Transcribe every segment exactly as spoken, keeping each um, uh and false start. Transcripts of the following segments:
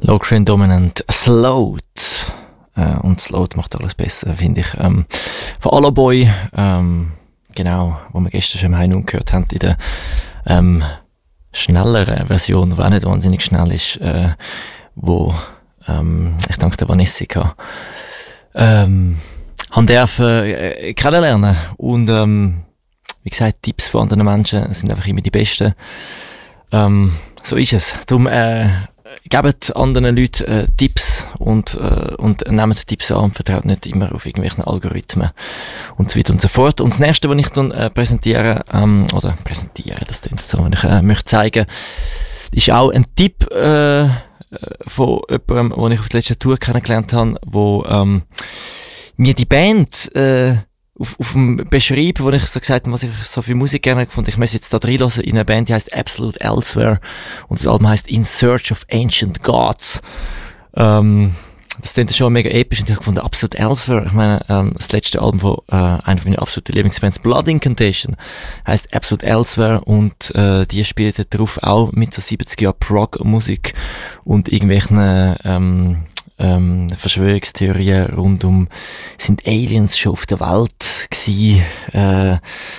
Locrian Dominant Sloat. Äh, und Sloat macht alles besser, finde ich. Ähm, von Alloboy, ähm, genau, wo wir gestern schon im Heim gehört haben, in der ähm, schnelleren Version, die auch nicht wahnsinnig schnell ist, äh, wo ähm, ich dank der Vanessa ähm, haben dürfen äh, kennenlernen. Und ähm, wie gesagt, Tipps von anderen Menschen sind einfach immer die besten. Ähm, so ist es. Darum äh, gebt anderen Leuten äh, Tipps und, äh, und nehmt Tipps an und vertraut nicht immer auf irgendwelchen Algorithmen und so weiter und so fort. Und das nächste, was ich dann äh, präsentiere, ähm, oder präsentiere, das klingt so, wenn ich äh, möchte zeigen, ist auch ein Tipp äh, von jemandem, den ich auf der letzten Tour kennengelernt habe, wo ähm, mir die Band äh, auf, auf dem Beschreib, wo ich so gesagt habe, was ich so viel Musik gerne gefunden, ich muss jetzt da reinhören in eine Band, die heisst Absolute Elsewhere und das Album heisst In Search of Ancient Gods. Ähm, das klingt schon mega episch und ich habe gefunden, Absolute Elsewhere, ich meine, ähm, das letzte Album von äh, einer meiner absoluten Lieblingsbands, Blood Incantation, heisst Absolute Elsewhere und äh, die spielt darauf auch mit so siebzig Jahren Prog-Musik und irgendwelchen ähm, Ähm, Verschwörungstheorien rund um, sind Aliens schon auf der Welt gsi, äh,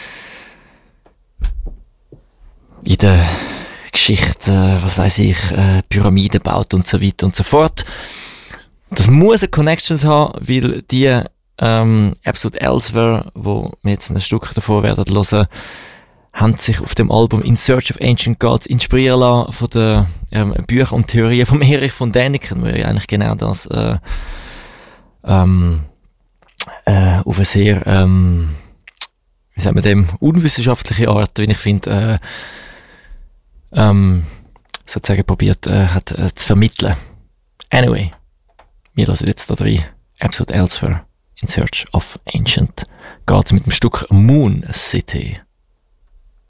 in der Geschichte, äh, was weiß ich, äh, Pyramiden baut und so weiter und so fort. Das muss eine Connections haben, weil die ähm, Absolute Elsewhere, wo wir jetzt ein Stück davor werden hören, haben sich auf dem Album In Search of Ancient Gods inspirieren lassen von den ähm, Büchern und Theorien von Erich von Däniken, wo ja eigentlich genau das äh, ähm, äh, auf eine sehr, ähm, wie sagt man dem, unwissenschaftliche Art, wie ich finde, äh, ähm, sozusagen probiert äh, hat äh, zu vermitteln. Anyway, wir hören jetzt da drin Absolute Elsewhere, In Search of Ancient Gods mit dem Stück Moon City.